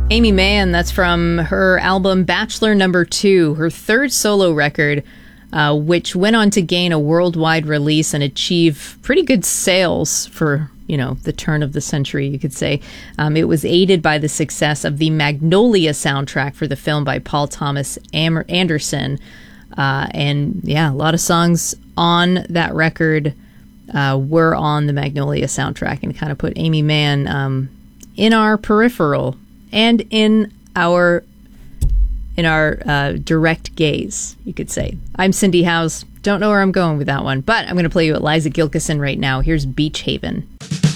Amy Mann, that's from her album Bachelor Number 2, her third solo record, which went on to gain a worldwide release and achieve pretty good sales for, the turn of the century, you could say. It was aided by the success of the Magnolia soundtrack for the film by Paul Thomas Anderson. And a lot of songs on that record were on the Magnolia soundtrack, and kind of put Amy Mann in our peripheral and in our direct gaze, you could say. I'm Cindy Howes. Don't know where I'm going with that one, but I'm going to play you Eliza Gilkyson right now. Here's Beach Haven.